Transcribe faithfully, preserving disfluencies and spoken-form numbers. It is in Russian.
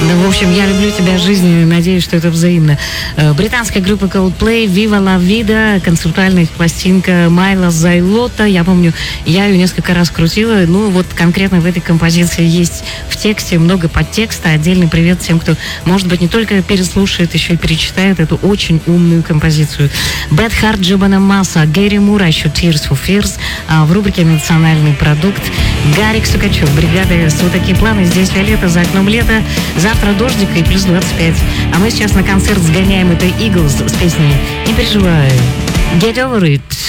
Да, в общем, я люблю тебя, жизнь, и надеюсь, что это взаимно. Британская группа Coldplay, Viva La Vida, концептуальная пластинка Майла Зайлота. Я помню, я ее несколько раз крутила. Ну, вот конкретно в этой композиции есть в тексте много подтекста. Отдельный привет тем, кто, может быть, не только переслушает, еще и перечитает эту очень умную композицию. Bad Heart, Джабана Масса, Гэри Мур, а еще Tears for Fears. А в рубрике «Национальный продукт» Гарик Сукачев. Бригада «С». Вот такие планы. Здесь Виолетта, за окном лето. Завтра дождик и плюс двадцать пять. А мы сейчас на концерт сгоняем. Это Eagles с песней «Не переживай». Get over it.